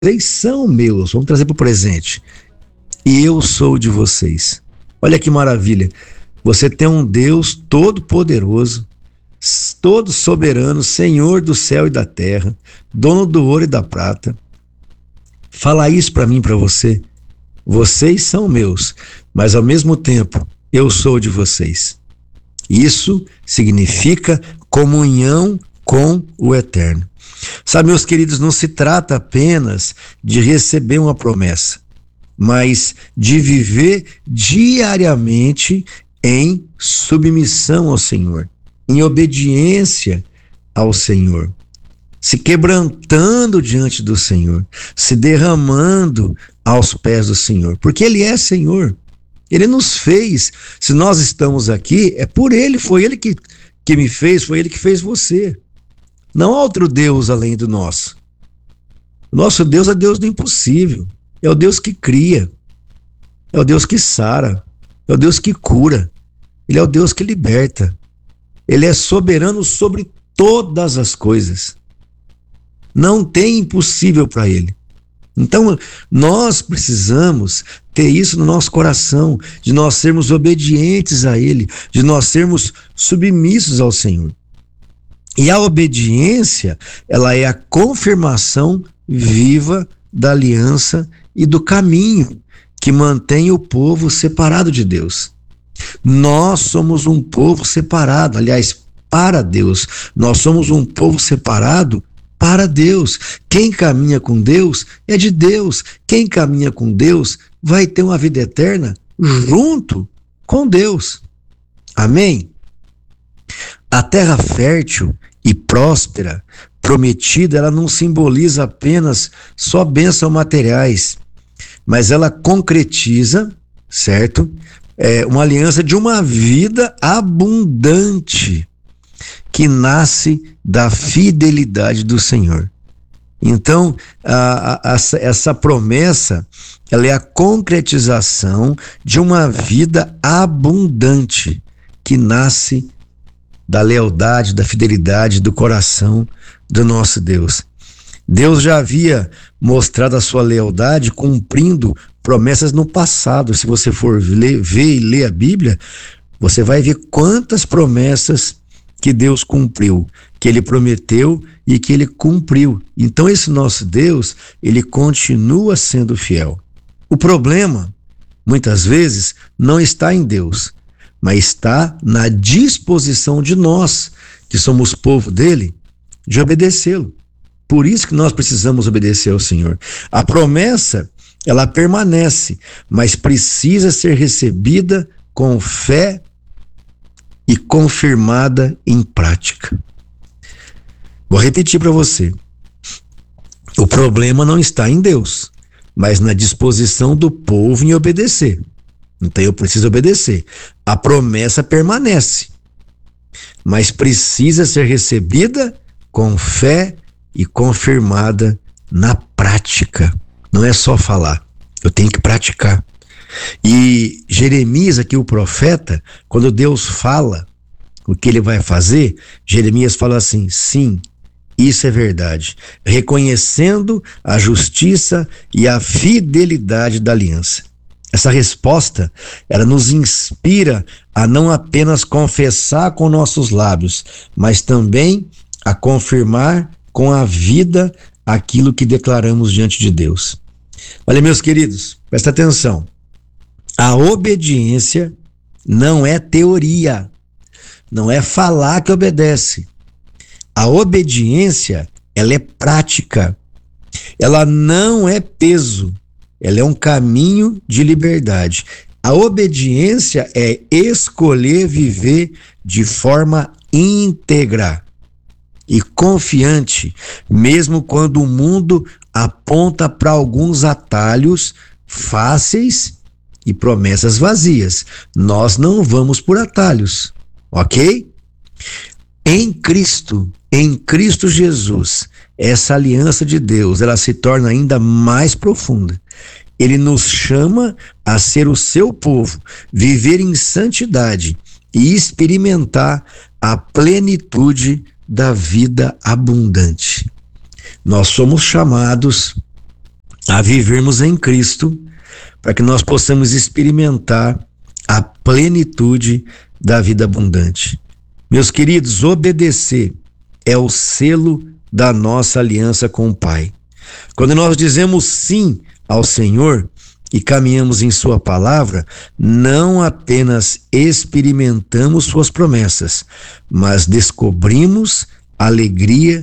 vocês são meus. Vamos trazer para o presente. E eu sou de vocês. Olha que maravilha. Você tem um Deus todo-poderoso, todo soberano, Senhor do céu e da terra, dono do ouro e da prata. Fala isso para mim, para você. Vocês são meus, mas ao mesmo tempo eu sou de vocês. Isso significa comunhão com o Eterno. Sabe, meus queridos, não se trata apenas de receber uma promessa, mas de viver diariamente em submissão ao Senhor, em obediência ao Senhor, se quebrantando diante do Senhor, se derramando aos pés do Senhor, porque Ele é Senhor. Ele nos fez. Se nós estamos aqui, é por Ele, foi Ele que me fez, foi Ele que fez você. Não há outro Deus além do nosso. O nosso Deus é Deus do impossível. É o Deus que cria. É o Deus que sara. É o Deus que cura. Ele é o Deus que liberta. Ele é soberano sobre todas as coisas. Não tem impossível para Ele. Então, nós precisamos ter isso no nosso coração, de nós sermos obedientes a Ele, de nós sermos submissos ao Senhor. E a obediência, ela é a confirmação viva da aliança e do caminho que mantém o povo separado de Deus. Nós somos um povo separado, aliás, para Deus. Nós somos um povo separado para Deus. Quem caminha com Deus é de Deus. Quem caminha com Deus vai ter uma vida eterna junto com Deus. Amém? A terra fértil e próspera, prometida, ela não simboliza apenas só bênçãos materiais, mas ela concretiza, certo? Uma aliança de uma vida abundante que nasce da fidelidade do Senhor. Então, essa promessa, ela é a concretização de uma vida abundante que nasce da lealdade, da fidelidade do coração do nosso Deus. Deus já havia mostrado a sua lealdade cumprindo promessas no passado. Se você for ver e ler a Bíblia, você vai ver quantas promessas que Deus cumpriu, que Ele prometeu e que Ele cumpriu. Então esse nosso Deus, Ele continua sendo fiel. O problema, muitas vezes, não está em Deus, mas está na disposição de nós, que somos povo dele, de obedecê-lo. Por isso que nós precisamos obedecer ao Senhor. A promessa, ela permanece, mas precisa ser recebida com fé e confirmada em prática. Vou repetir para você. O problema não está em Deus, mas na disposição do povo em obedecer. Então eu preciso obedecer. A promessa permanece, mas precisa ser recebida com fé e confirmada na prática. Não é só falar, eu tenho que praticar. E Jeremias, aqui o profeta, quando Deus fala o que ele vai fazer, Jeremias fala assim: sim, isso é verdade, reconhecendo a justiça e a fidelidade da aliança. Essa resposta, ela nos inspira a não apenas confessar com nossos lábios, mas também a confirmar com a vida aquilo que declaramos diante de Deus. Olha, meus queridos, presta atenção. A obediência não é teoria, não é falar que obedece. A obediência, ela é prática. Ela não é peso, ela é um caminho de liberdade. A obediência é escolher viver de forma íntegra e confiante, mesmo quando o mundo aponta para alguns atalhos fáceis e promessas vazias. Nós não vamos por atalhos, ok? Em Cristo Jesus, essa aliança de Deus, ela se torna ainda mais profunda. Ele nos chama a ser o seu povo, viver em santidade e experimentar a plenitude da vida abundante. Nós somos chamados a vivermos em Cristo, para que nós possamos experimentar a plenitude da vida abundante. Meus queridos, obedecer é o selo da nossa aliança com o Pai. Quando nós dizemos sim ao Senhor e caminhamos em sua palavra, não apenas experimentamos suas promessas, mas descobrimos alegria